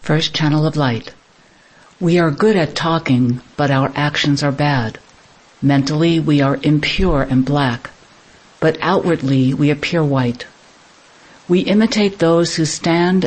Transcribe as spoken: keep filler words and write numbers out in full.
First channel of light. We are good at talking, but our actions are bad. Mentally, we are impure and black, but outwardly we appear white. We imitate those who stand